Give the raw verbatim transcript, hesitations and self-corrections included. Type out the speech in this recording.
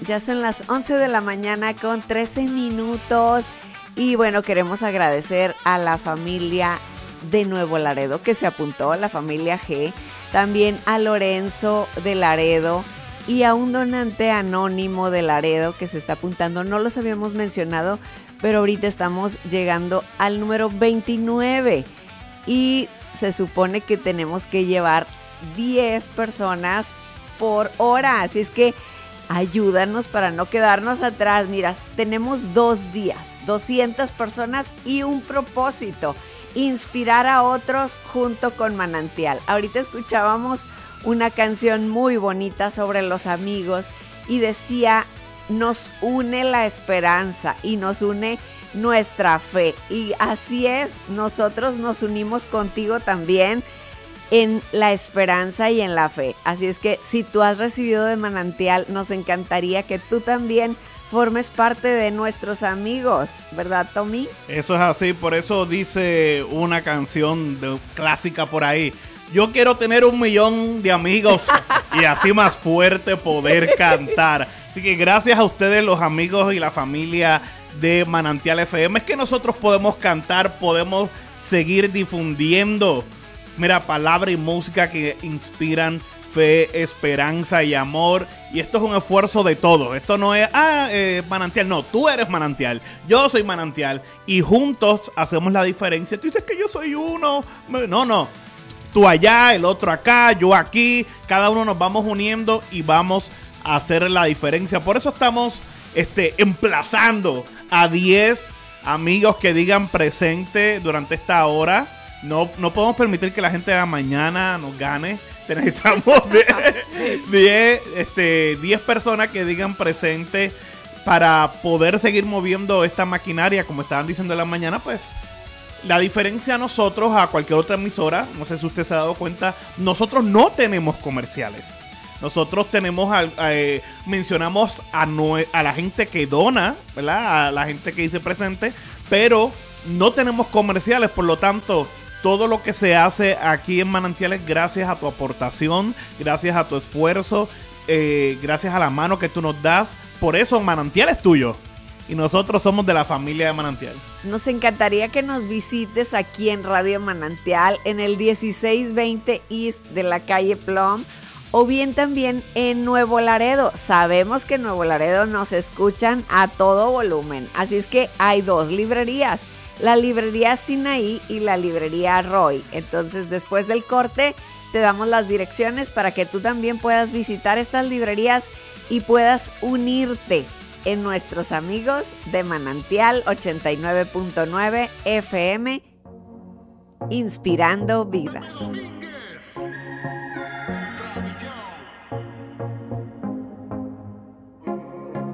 Ya son las once de la mañana con trece minutos. Y bueno, queremos agradecer a la familia de Nuevo Laredo que se apuntó, la familia G, también a Lorenzo de Laredo y a un donante anónimo de Laredo que se está apuntando. No los habíamos mencionado, pero ahorita estamos llegando al número veintinueve y se supone que tenemos que llevar diez personas por hora, así es que ayúdanos para no quedarnos atrás. Mira, tenemos dos días, doscientas personas y un propósito: inspirar a otros junto con Manantial. Ahorita escuchábamos una canción muy bonita sobre los amigos y decía, nos une la esperanza y nos une nuestra fe. Y así es, nosotros nos unimos contigo también en la esperanza y en la fe. Así es que si tú has recibido de Manantial, nos encantaría que tú también formes parte de nuestros amigos, ¿verdad, Tommy? Eso es así, por eso dice una canción de, clásica por ahí: yo quiero tener un millón de amigos y así más fuerte poder cantar. Así que gracias a ustedes, los amigos y la familia de Manantial F M, es que nosotros podemos cantar, podemos seguir difundiendo, mira, palabra y música que inspiran fe, esperanza y amor. Y esto es un esfuerzo de todos. Esto no es, ah, eh, Manantial. No, tú eres Manantial, yo soy Manantial, y juntos hacemos la diferencia. Tú dices que yo soy uno. No, no. Tú allá, el otro acá, yo aquí. Cada uno nos vamos uniendo y vamos a hacer la diferencia. Por eso estamos este, emplazando a diez amigos que digan presente durante esta hora. No, no podemos permitir que la gente de la mañana nos gane. Necesitamos diez este, personas que digan presente para poder seguir moviendo esta maquinaria. Como estaban diciendo en la mañana, pues la diferencia a nosotros, a cualquier otra emisora, no sé si usted se ha dado cuenta, nosotros no tenemos comerciales. Nosotros tenemos, a, a, eh, mencionamos a, no, a la gente que dona, ¿verdad? A la gente que dice presente, pero no tenemos comerciales. Por lo tanto, todo lo que se hace aquí en Manantiales, gracias a tu aportación, gracias a tu esfuerzo, eh, gracias a la mano que tú nos das. Por eso Manantial es tuyo y nosotros somos de la familia de Manantial. Nos encantaría que nos visites aquí en Radio Manantial, en el dieciséis veinte East de la calle Plum, o bien también en Nuevo Laredo. Sabemos que en Nuevo Laredo nos escuchan a todo volumen, así es que hay dos librerías: la librería Sinaí y la librería Roy. Entonces, después del corte, te damos las direcciones para que tú también puedas visitar estas librerías y puedas unirte en nuestros amigos de Manantial ochenta y nueve punto nueve F M, inspirando vidas.